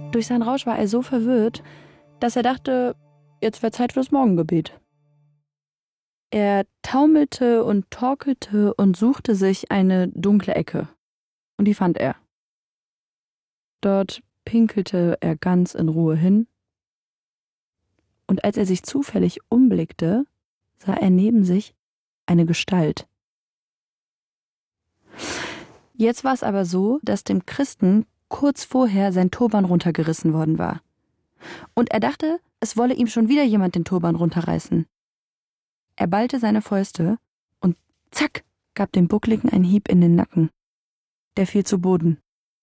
Durch seinen Rausch war er so verwirrt, dass er dachte, jetzt wäre Zeit für das Morgengebet. Er taumelte und torkelte und suchte sich eine dunkle Ecke. Und die fand er. Dort pinkelte er ganz in Ruhe hin. Und als er sich zufällig umblickte, sah er neben sich eine Gestalt. Jetzt war es aber so, dass dem Christen kurz vorher sein Turban runtergerissen worden war. Und er dachte, es wolle ihm schon wieder jemand den Turban runterreißen. Er ballte seine Fäuste und zack, gab dem Buckligen einen Hieb in den Nacken. Der fiel zu Boden.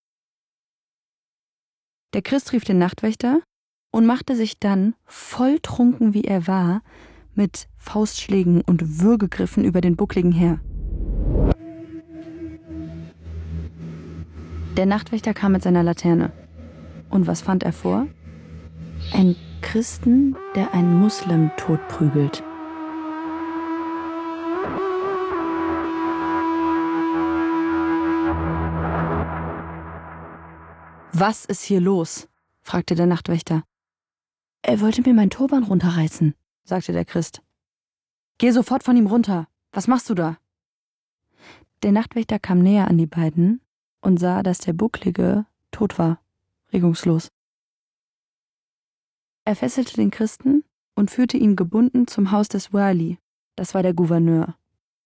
Der Christ rief den Nachtwächter und machte sich dann, volltrunken wie er war, mit Faustschlägen und Würgegriffen über den Buckligen her. Der Nachtwächter kam mit seiner Laterne. Und was fand er vor? Ein Christen, der einen Muslim totprügelt. »Was ist hier los?« fragte der Nachtwächter. »Er wollte mir meinen Turban runterreißen«, sagte der Christ. »Geh sofort von ihm runter. Was machst du da?« Der Nachtwächter kam näher an die beiden und sah, dass der Bucklige tot war, regungslos. Er fesselte den Christen und führte ihn gebunden zum Haus des Wali, das war der Gouverneur.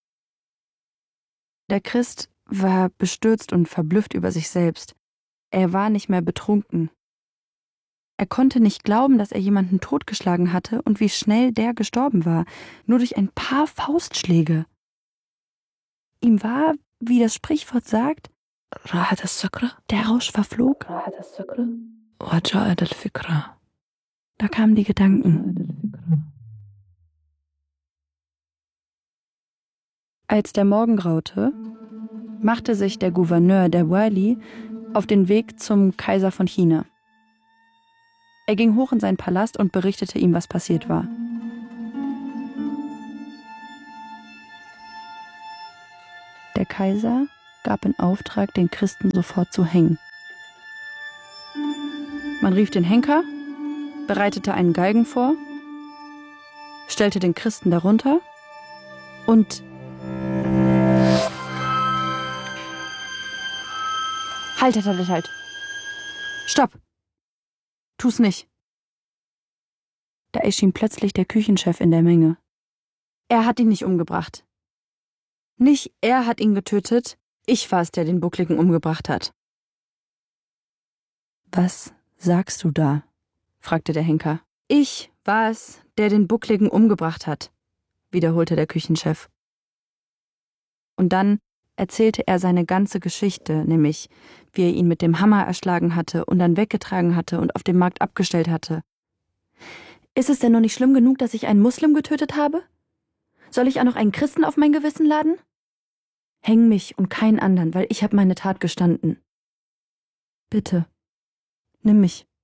Der Christ war bestürzt und verblüfft über sich selbst. Er war nicht mehr betrunken. Er konnte nicht glauben, dass er jemanden totgeschlagen hatte und wie schnell der gestorben war, nur durch ein paar Faustschläge. Ihm war, wie das Sprichwort sagt, der Rausch verflog. Da kamen die Gedanken. Als der Morgen graute, machte sich der Gouverneur, der Wali, auf den Weg zum Kaiser von China. Er ging hoch in seinen Palast und berichtete ihm, was passiert war. Der Kaiser gab in Auftrag, den Christen sofort zu hängen. Man rief den Henker, bereitete einen Galgen vor, stellte den Christen darunter und Halt. Stopp! Tu's nicht. Da erschien plötzlich der Küchenchef in der Menge. Er hat ihn nicht umgebracht. Nicht er hat ihn getötet, ich war es, der den Buckligen umgebracht hat. Was sagst du da? Fragte der Henker. Ich war es, der den Buckligen umgebracht hat, wiederholte der Küchenchef. Und dann erzählte er seine ganze Geschichte, nämlich wie er ihn mit dem Hammer erschlagen hatte und dann weggetragen hatte und auf dem Markt abgestellt hatte. Ist es denn noch nicht schlimm genug, dass ich einen Muslim getötet habe? Soll ich auch noch einen Christen auf mein Gewissen laden? Häng mich und keinen anderen, weil ich habe meine Tat gestanden. Bitte, nimm mich.